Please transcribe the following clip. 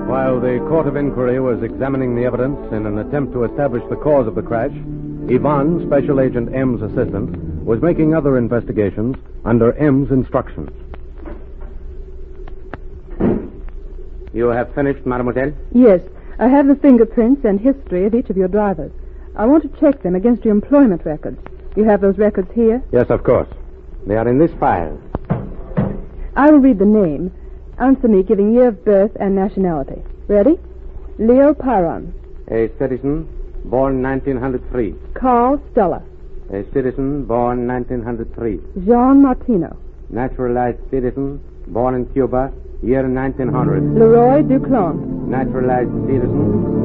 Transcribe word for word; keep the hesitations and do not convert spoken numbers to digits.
While the Court of Inquiry was examining the evidence in an attempt to establish the cause of the crash, Yvonne, Special Agent M's assistant, was making other investigations under M's instructions. You have finished, mademoiselle? Yes. I have the fingerprints and history of each of your drivers. I want to check them against your employment records. You have those records here? Yes, of course. They are in this file. I will read the name. Answer me, giving year of birth and nationality. Ready? Leo Pyron. A citizen, born nineteen oh three. Carl Stella. A citizen, born nineteen oh three. Jean Martino. Naturalized citizen, born in Cuba, year nineteen hundred. Leroy Duclon. Naturalized citizen,